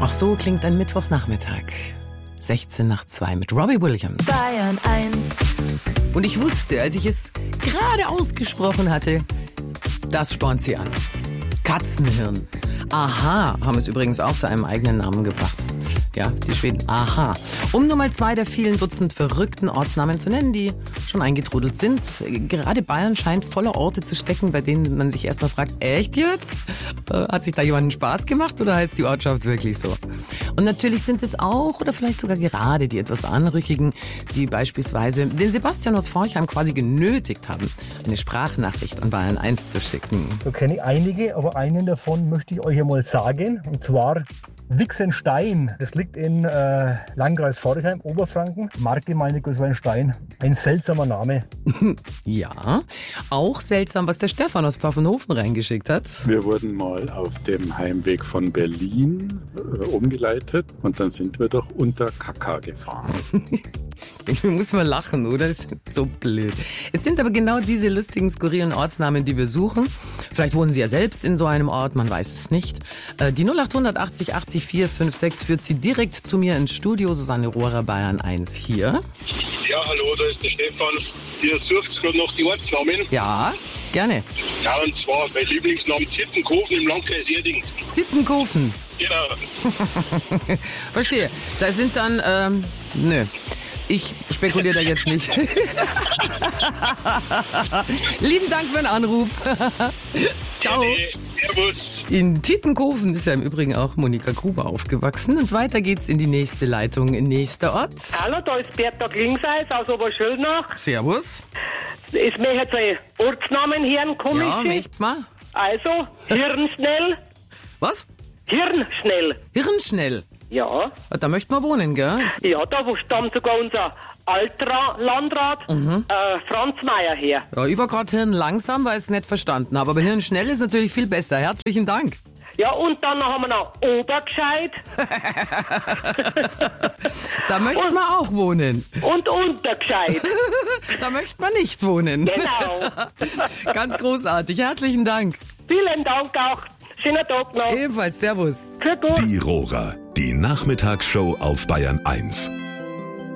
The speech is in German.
Auch so klingt ein Mittwochnachmittag. 16 nach 2 mit Robbie Williams. Bayern 1. Und ich wusste, als ich es gerade ausgesprochen hatte, das spornt sie an. Katzenhirn. Aha, haben es übrigens auch zu einem eigenen Namen gebracht. Ja, die Schweden. Aha. Um nur mal 2 der vielen Dutzend verrückten Ortsnamen zu nennen, die schon eingetrudelt sind. Gerade Bayern scheint voller Orte zu stecken, bei denen man sich erstmal fragt, echt jetzt? Hat sich da jemand einen Spaß gemacht oder heißt die Ortschaft wirklich so? Und natürlich sind es auch oder vielleicht sogar gerade die etwas Anrüchigen, die beispielsweise den Sebastian aus Forchheim quasi genötigt haben, eine Sprachnachricht an Bayern 1 zu schicken. Da kenne ich einige, aber einen davon möchte ich euch einmal sagen. Und zwar Wixenstein. Das liegt in Landkreis Forchheim, Oberfranken. Marktgemeinde Gößweinstein. Ein seltsamer Name. Ja, auch seltsam, was der Stefan aus Pfaffenhofen reingeschickt hat. Wir wurden mal auf dem Heimweg von Berlin umgeleitet und dann sind wir doch unter Kaka gefahren. Ich muss mal lachen, oder? Das ist so blöd. Es sind aber genau diese lustigen, skurrilen Ortsnamen, die wir suchen. Vielleicht wohnen Sie ja selbst in so einem Ort, man weiß es nicht. Die 0800 80 80 456 führt Sie direkt zu mir ins Studio. Susanne Rohrer, Bayern 1 hier. Ja, hallo, da ist der Stefan. Ihr sucht gerade noch die Ortsnamen. Ja, gerne. Ja, und zwar mein Lieblingsname Zittenkofen im Landkreis Erding. Zittenkofen. Genau. Verstehe. Da sind dann, nö. Ich spekuliere da jetzt nicht. Lieben Dank für den Anruf. Ciao. Servus. In Tittenkofen ist ja im Übrigen auch Monika Gruber aufgewachsen. Und weiter geht's in die nächste Leitung. Nächster Ort. Hallo, da ist Bertha Klingseis aus Oberschöllnach. Servus. Ich möchte jetzt einen Ortsnamen hören, komisch. Ja, möcht mal. Also, Hirnschnell. Was? Hirnschnell. Hirnschnell. Ja. Da möchte man wohnen, gell? Ja, da wo stammt sogar unser alter Landrat Franz Mayer her. Ja, ich war gerade hirnlangsam, weil ich es nicht verstanden habe. Aber hirnschnell ist natürlich viel besser. Herzlichen Dank. Ja, und dann haben wir noch Obergescheit. Da möchte man auch wohnen. Und Untergescheit. Da möchte man nicht wohnen. Genau. Ganz großartig. Herzlichen Dank. Vielen Dank auch. Schönen Tag noch. Ebenfalls. Servus. Für gut. Die Rohrer, die Nachmittagsshow auf Bayern 1.